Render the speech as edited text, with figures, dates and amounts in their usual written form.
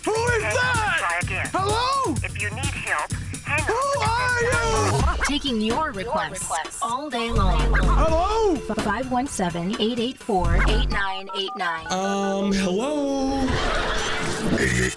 Who is that? Try again. Hello? If you need help, hang Who up. are you? Taking your requests all day long. Hello? 517-884-8989. Hello? 88.7